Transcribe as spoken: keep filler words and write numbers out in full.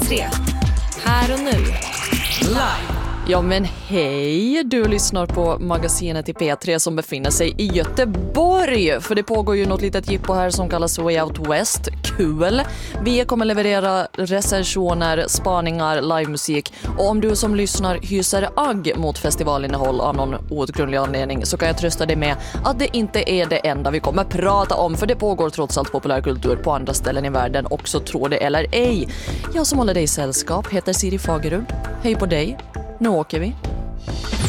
tre. Här och nu. Live. Ja men hej, du lyssnar på magasinet i P tre som befinner sig i Göteborg. För det pågår ju något litet jippo här som kallas Way Out West. Kul! Vi kommer leverera recensioner, spaningar, livemusik. Och om du som lyssnar hyser agg mot festivalinnehåll av någon outgrundlig anledning så kan jag trösta dig med att det inte är det enda vi kommer prata om. För det pågår trots allt populärkultur på andra ställen i världen också, tror det eller ej. Jag som håller dig i sällskap heter Siri Fagerud. Hej på dig! Nu åker vi.